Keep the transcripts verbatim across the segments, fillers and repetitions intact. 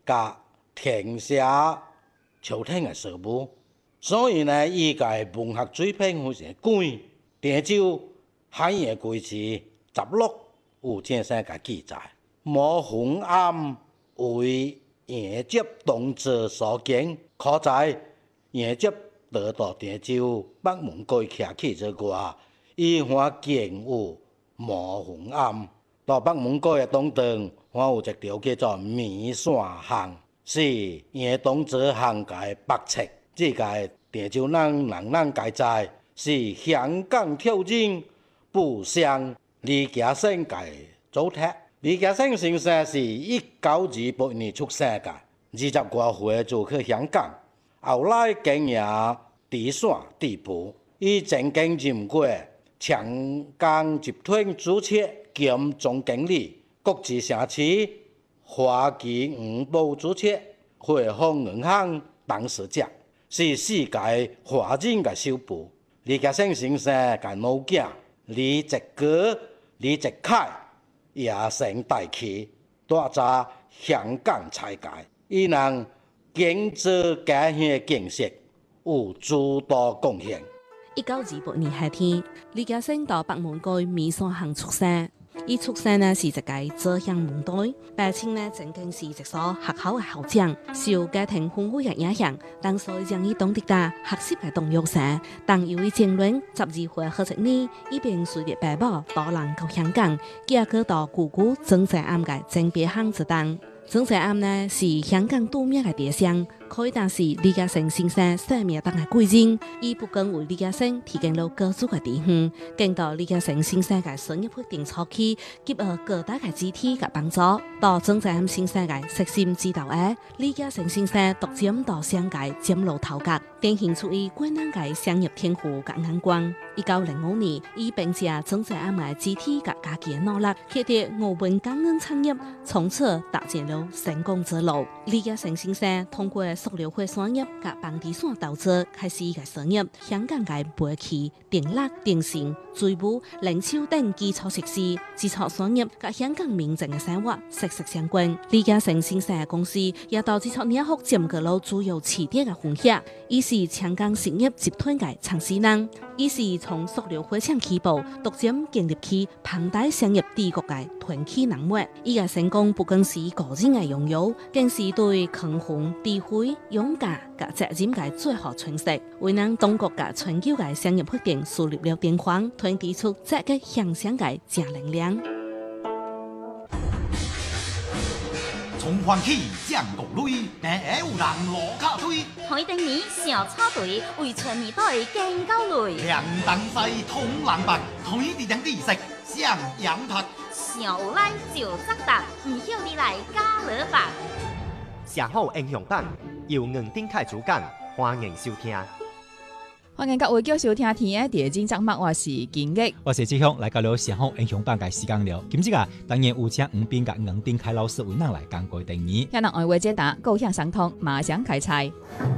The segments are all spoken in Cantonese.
甲填写朝廷的事务，所以呢，伊个文学水平非常高。鄭州海嘢貴字十六有正式嘅記載，模紅庵為嚴接動者所建，可在嚴接得到鄭州北門街徛起之外，伊還建有模紅庵。到北門街嘅東端，還有一條叫做米線巷，是嚴動者巷嘅北側，即個鄭州人人人皆知。是香港挑戰不相李嘉誠嘅組織。李嘉誠先生是一九二八年出生嘅，二十多歲就去香港，後來經營地產地鋪，伊曾經任過長江集團主席兼總經理、國際城市花旗五寶主席、匯豐銀行董事長，是世界華人嘅首富。李嘉誠先生嘅老囝李澤楷、李澤楷也成大器，帶在香港菜界，伊能經濟家鄉建設有諸多貢獻。 一九二八年夏天，李嘉誠到北門街米線巷出生。伊出生呢是一個左鄉門隊，父親呢曾經是一所學校嘅校長，受家庭豐富嘅影響，當所以將伊當地大學習嘅動用上。當由於政論十二歲好一年，伊便隨着爸爸導人到香港，寄居到姑姑曾在暗嘅正別巷之當。曾在暗呢是香港著名嘅地商，可以當是李嘉誠先生生命當嘅貴人。伊不僅為李嘉誠提供了各種嘅地方，更到李嘉誠先生嘅商業決定初期，給予各大嘅肢體嘅幫助。到曾在暗先生嘅悉心指導下，李嘉誠先生獨佔到商界嶄露頭角，展現出伊過人嘅商業天賦嘅眼光。一九零五年，伊並借曾在暗嘅肢體嘅家己嘅努力，協調澳門港銀產業，從此搭建了成功之路。李嘉誠先生通過塑料灰產業及房地產投資開始伊嘅事業。香港嘅煤氣、電力、電信、水務、零售等基礎設施，基礎產業及香港民眾嘅生活息息相關。李嘉誠先生嘅公司也到基礎業學佔據了主要起點嘅分享。伊是長江實業集團嘅創始人，伊是從塑料灰廠起步，獨佔建立起龐大商業帝國嘅傳奇人物。伊嘅成功不僅是個人嘅擁有，更是對抗洪、智慧、勇敢及責任嘅最好詮釋，為咱中國嘅全球嘅商業決定樹立了典範，傳遞出積極向上嘅正能量。 從歡喜降國淚，年下有人落卡堆。 海頂年小草隊為全年隊更高淚。 兩當西通人白，海地兩地食上羊拍。 上有咱就作答，唔曉你來加勒吧。 社好英雄版由吳丁凱主講，歡迎收聽。 歡迎各位繼續收聽天嘅第二集目，我是金玉， 我是志雄，來到了社好英雄版嘅時間了。今日啊，當然有請吳斌甲吳丁凱老師為咱來講過第二。 向人愛話解答，高向相通，馬上開賽。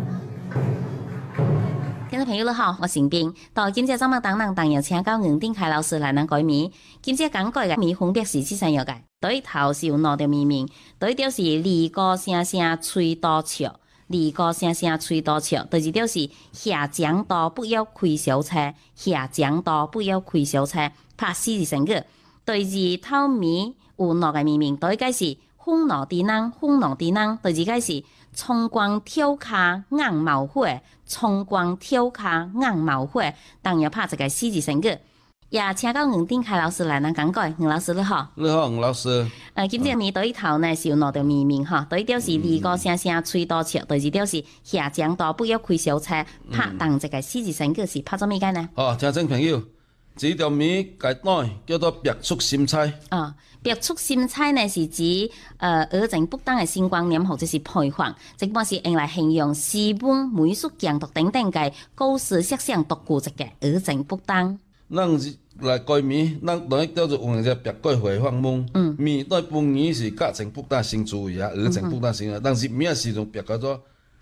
聽眾朋友你好，我是吳斌。到今日節目當中，當然請到吳丁凱老師來咱改名。今日講過嘅名分別是這三樣嘅，第一頭是有兩條名名，第一條是離歌聲聲吹多笑。離歌聲聲吹多笑，第二條是下江道不要開小車，下江道不要開小車，拍四字成語。第二頭面有兩個名名，第一個是風浪地人，風浪地人，第二個是衝光跳卡硬毛火，衝光跳卡硬毛火，當然拍一個四字成語。也請到吳丁凱老師來咱講過，吳老師你好。 你好，吳老師。 誒，今日面對頭呢是有兩條名名哈，第一條是離歌聲聲吹多笑，第二條是下江道不要開小車，拍當一個四字成語是拍咗咩解呢？ 哦，聽眾朋友，這條名介短叫做白出心菜。 哦，白出心菜呢是指誒兒童不當嘅性觀念或者是培養，即般是用來形容詩本、美術、鏡讀等等嘅高視思想獨固執嘅兒童不當。 咱來改名，咱當然叫做用隻白改回放夢。嗯。面對本語是家政不當性注意啊，兒童不當性啊，但是名是用白叫做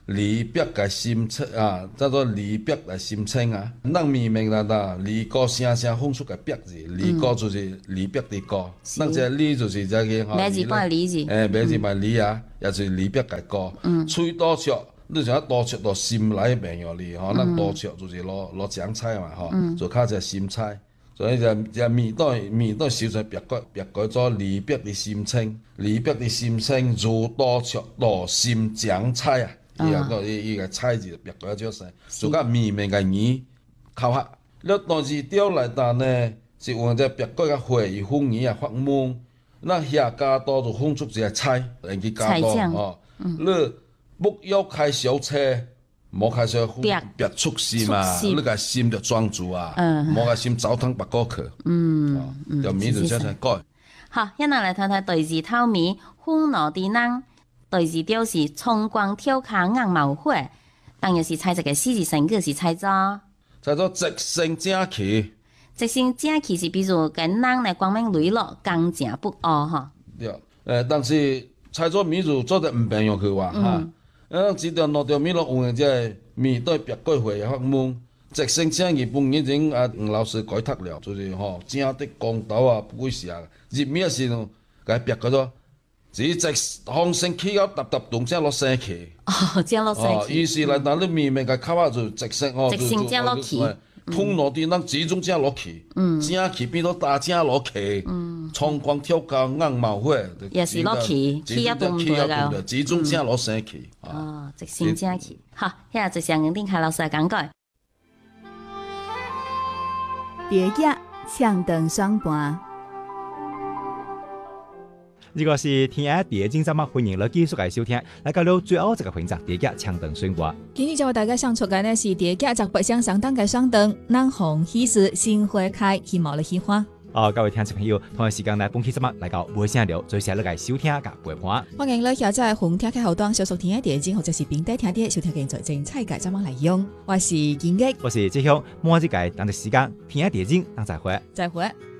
离别个心清啊，叫做离别来心清啊。咱面面啦啦，离歌声声放出个别字，离歌就是离别的歌，咱这离就是这个吼。 买字半离字。 诶，买字半离啊，也就是离别个歌。吹多笑，你像多笑到心内朋友哩吼，咱多笑就是攞攞酱菜嘛吼，就靠只心菜。所以就就面對面對小在別改別改咗離別的心情，離別的心情如多出多心醬菜啊！伊個個伊伊個菜字別改咗聲，就甲面面個語靠下。了但是調來但呢，是用只別改個回風語啊發夢，那下加多就放出一個菜，嚟去加多哦。你不要開小車。莫開始別出事嘛，你個心就裝住啊，莫個心走湯白過去，嗯，就名就寫成改。 好，一陣來睇睇對字頭面，風羅啲人對字表示衝光跳卡硬毛火，當然是猜一個四字成語是猜咗， 猜咗直升正氣， 直升正氣是比如跟人嚟光明磊落，剛正不阿哈。 對，誒，但是猜咗名就做得唔平用佢話嚇。啊，只條攞條米落用嘅即係面對別改回發夢，直升正日本已經啊吳老師改讀了，就是吼正的公道啊，不會是啊，入面時咯，改別個咗，只直航升起到搭搭動正落升起。 哦，正落升起。 哦，意思嚟，但你面面個口啊就直升哦， 直升正落起。 通落啲人始終正落去，正起變到大正落去，衝光跳高硬冒火， 也是落去，起一動對個， 始終正落升起。 哦，直升正起。好，現在就向吳定凱老師來講解。 蝶仔唱長雙盤。 如果是天下第一節節目，歡迎你繼續嚟收聽。嚟到了最後一個環節，蝶仔唱長雙盤。 今日就為大家上出嘅呢是蝶仔集北鄉上當嘅雙燈，南紅喜事新花開，希望你喜歡。 哦，各位聽眾朋友，同一時間嚟本期節目嚟到尾聲了，最後你嚟收聽嘅陪伴。 歡迎你下載紅聽嘅後端，小熟聽嘅電影或者是邊底聽啲收聽現在精彩嘅節目內容。我是建益， 我是志雄，每一個當嘅時間聽嘅電影，當再會。 再會。